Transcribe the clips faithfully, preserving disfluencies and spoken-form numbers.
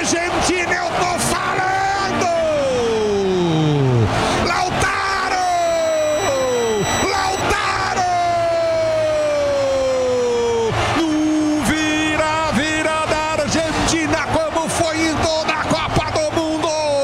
Argentina, eu tô falando! Lautaro! Lautaro! No vira, vira da Argentina, como foi em toda a Copa do Mundo!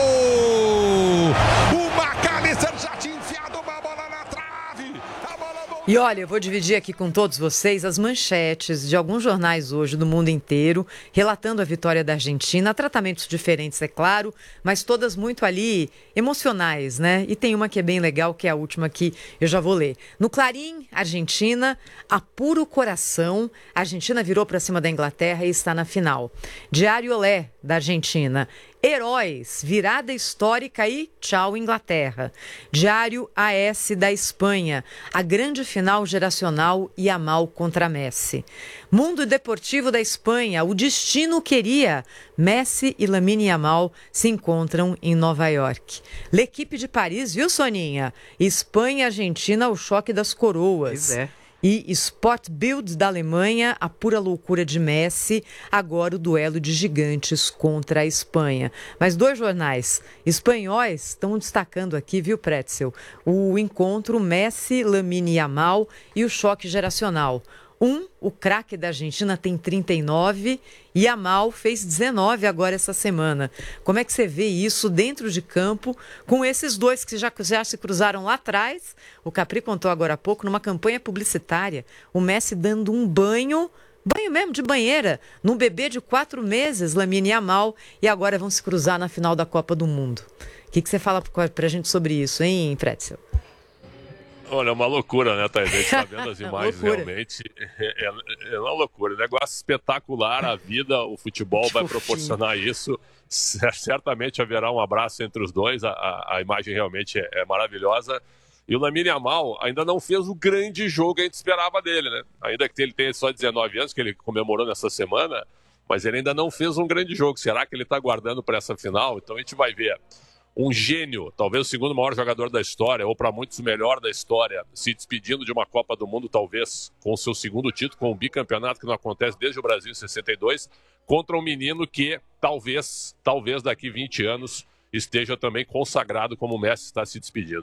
O McAllister já tinha enfiado uma bola na trave! A bola do... E olha, eu vou dividir aqui com todos vocês as manchetes de alguns jornais hoje do mundo inteiro, relatando a vitória da Argentina, tratamentos diferentes, é claro, mas todas muito ali emocionais, né? E tem uma que é bem legal, que é a última que eu já vou ler. No Clarim, Argentina, apura o coração, a Argentina virou para cima da Inglaterra e está na final. Diário Olé, da Argentina, heróis, virada histórica e tchau Inglaterra. Diário A S da Espanha, a grande final geracional Yamal contra Messi. Mundo Deportivo da Espanha, o destino queria. Messi e Lamine Yamal se encontram em Nova York. L'Equipe de Paris, viu, Soninha? Espanha e Argentina, o choque das coroas. Pois é. E Sport Bild da Alemanha, a pura loucura de Messi, agora o duelo de gigantes contra a Espanha. Mas dois jornais espanhóis estão destacando aqui, viu, Pretzel? O encontro Messi, Lamine Yamal e o choque geracional. Um, o craque da Argentina tem trinta e nove e Yamal fez dezenove agora essa semana. Como é que você vê isso dentro de campo com esses dois que já, já se cruzaram lá atrás? O Capri contou agora há pouco numa campanha publicitária, o Messi dando um banho, banho mesmo de banheira, num bebê de quatro meses, Lamine Yamal, e agora vão se cruzar na final da Copa do Mundo. O que, que você fala pra gente sobre isso, hein, Pretzel? Olha, é uma loucura, né, Thaís? A gente tá vendo as imagens realmente. É, é, é uma loucura. Negócio espetacular. A vida, o futebol vai proporcionar isso. Certamente haverá um abraço entre os dois. A, a, a imagem realmente é, é maravilhosa. E o Lamine Yamal ainda não fez o grande jogo que a gente esperava dele, né? Ainda que ele tenha só dezenove anos, que ele comemorou nessa semana, mas ele ainda não fez um grande jogo. Será que ele está guardando para essa final? Então a gente vai ver. Um gênio, talvez o segundo maior jogador da história, ou para muitos o melhor da história, se despedindo de uma Copa do Mundo, talvez com o seu segundo título, com um bicampeonato que não acontece desde o Brasil em sessenta e dois, contra um menino que talvez, talvez daqui vinte anos esteja também consagrado como o Messi está se despedindo.